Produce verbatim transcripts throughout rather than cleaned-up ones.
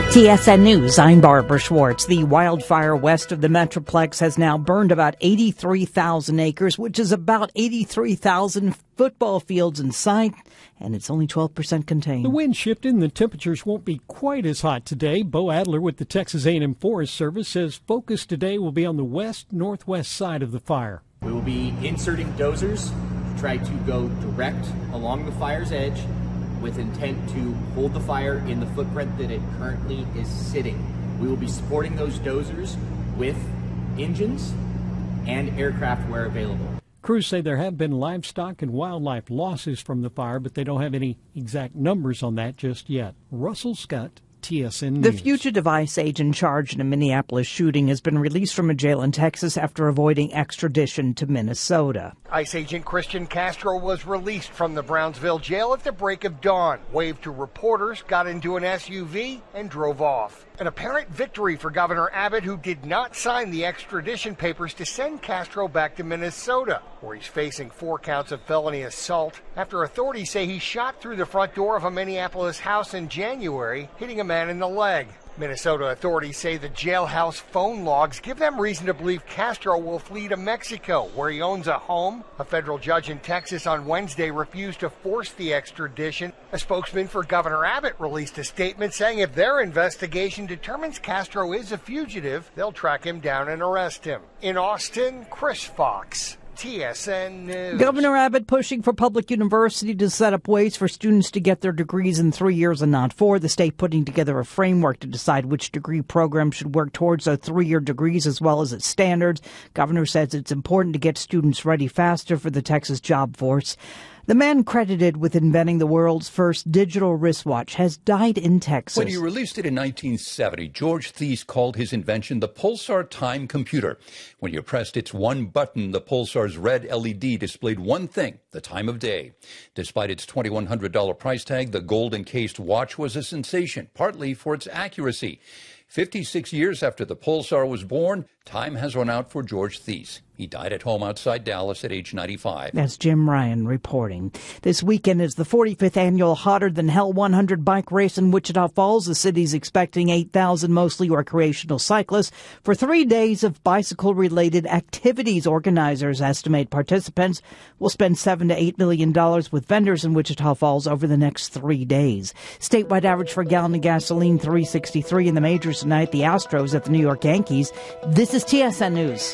T S N News, I'm Barbara Schwartz. The wildfire west of the Metroplex has now burned about eighty-three thousand acres, which is about eighty-three thousand football fields in sight, and it's only twelve percent contained. The wind shifted and the temperatures won't be quite as hot today. Bo Adler with the Texas A and M Forest Service says focus today will be on the west-northwest side of the fire. We will be inserting dozers to try to go direct along the fire's edge with intent to hold the fire in the footprint that it currently is sitting. We will be supporting those dozers with engines and aircraft where available. Crews say there have been livestock and wildlife losses from the fire, but they don't have any exact numbers on that just yet. Russell Scott, T S N News. The fugitive ICE agent charged in a Minneapolis shooting has been released from a jail in Texas after avoiding extradition to Minnesota. ICE agent Christian Castro was released from the Brownsville jail at the break of dawn, waved to reporters, got into an S U V, and drove off. An apparent victory for Governor Abbott, who did not sign the extradition papers to send Castro back to Minnesota, where he's facing four counts of felony assault after authorities say he shot through the front door of a Minneapolis house in January, hitting a man in the leg. Minnesota authorities say the jailhouse phone logs give them reason to believe Castro will flee to Mexico, where he owns a home. A federal judge in Texas on Wednesday refused to force the extradition. A spokesman for Governor Abbott released a statement saying if their investigation determines Castro is a fugitive, they'll track him down and arrest him. In Austin, Chris Fox, T S N News. Governor Abbott pushing for public university to set up ways for students to get their degrees in three years and not four. The state putting together a framework to decide which degree program should work towards those three-year degrees as well as its standards. Governor says it's important to get students ready faster for the Texas job force. The man credited with inventing the world's first digital wristwatch has died in Texas. When he released it in nineteen seventy, George Thies called his invention the Pulsar Time Computer. When you pressed its one button, the Pulsar's red L E D displayed one thing, the time of day. Despite its twenty-one hundred dollars price tag, the gold-encased watch was a sensation, partly for its accuracy. fifty-six years after the Pulsar was born, time has run out for George Thies. He died at home outside Dallas at age ninety-five. That's Jim Ryan reporting. This weekend is the forty-fifth annual Hotter Than Hell one hundred bike race in Wichita Falls. The city's expecting eight thousand mostly recreational cyclists for three days of bicycle-related activities. Organizers estimate participants will spend seven to eight million dollars with vendors in Wichita Falls over the next three days. Statewide average for a gallon of gasoline, three sixty-three in the majors tonight. The Astros at the New York Yankees. This is T S N News.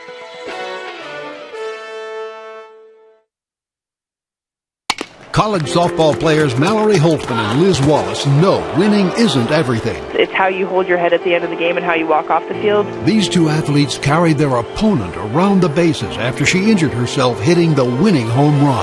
College softball players Mallory Holtzman and Liz Wallace know winning isn't everything. It's how you hold your head at the end of the game and how you walk off the field. These two athletes carried their opponent around the bases after she injured herself hitting the winning home run.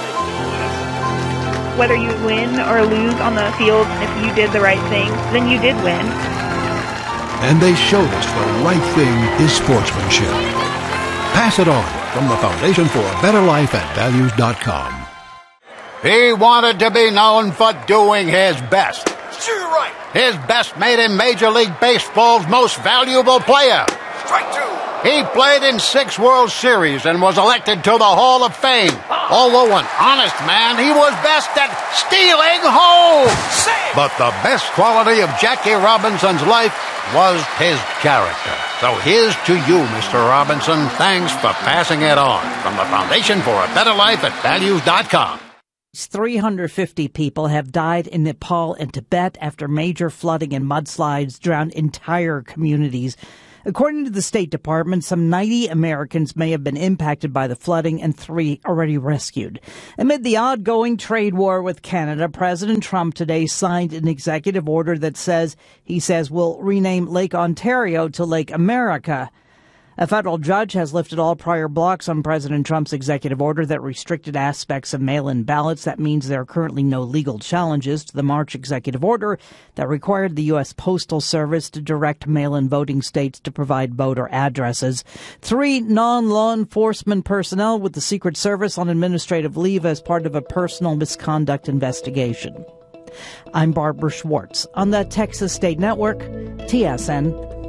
Whether you win or lose on the field, if you did the right thing, then you did win. And they showed us the right thing is sportsmanship. Pass it on from the Foundation for a Better Life at values dot com. He wanted to be known for doing his best. Sure right. His best made him Major League Baseball's most valuable player. Strike two. He played in six World Series and was elected to the Hall of Fame. Although an honest man, he was best at stealing home. Save. But the best quality of Jackie Robinson's life was his character. So here's to you, Mister Robinson. Thanks for passing it on. From the Foundation for a Better Life at values dot com. three hundred fifty people have died in Nepal and Tibet after major flooding and mudslides drowned entire communities. According to the State Department, some ninety Americans may have been impacted by the flooding and three already rescued. Amid the ongoing trade war with Canada, President Trump today signed an executive order that says, he says, will rename Lake Ontario to Lake America. A federal judge has lifted all prior blocks on President Trump's executive order that restricted aspects of mail-in ballots. That means there are currently no legal challenges to the March executive order that required the U S Postal Service to direct mail-in voting states to provide voter addresses. Three non-law enforcement personnel with the Secret Service on administrative leave as part of a personal misconduct investigation. I'm Barbara Schwartz on the Texas State Network, T S N